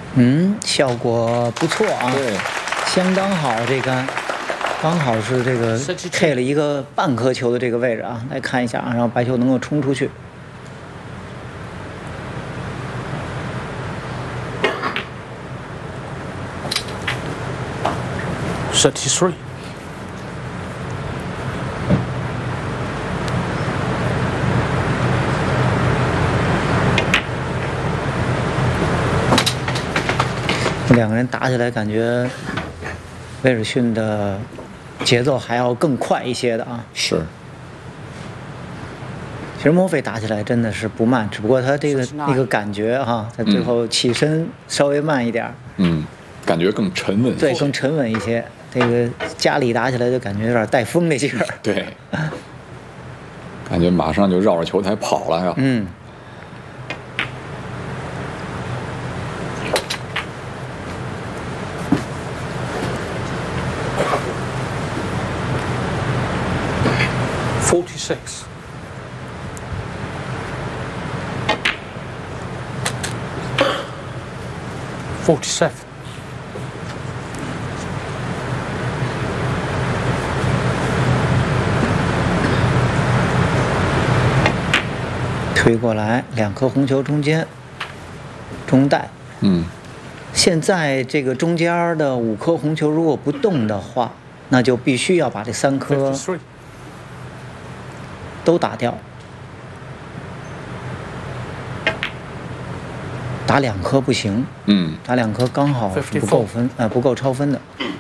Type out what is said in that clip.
嗯，效果不错啊， 对， 相当好这杆，刚好是这个配了一个半颗球的这个位置啊，来看一下啊，让白球能够冲出去。 33. 两个人打起来，感觉威尔逊的节奏还要更快一些的啊。 是。 其实墨菲打起来真的是不慢，只不过他这个那个感觉哈，他最后起身稍微慢一点。 嗯，感觉更沉稳。 对，更沉稳一些。这个家里打起来就感觉有点带风那劲儿。 对，感觉马上就绕着球台跑了呀。 嗯。 46. 47. 推过来，2颗红球中间，中带。 嗯。 现在这个中间的5颗红球如果不动的话，那就必须要把这3颗都打掉。打2颗不行。 嗯。 打2颗刚好是不够分，不够超分的。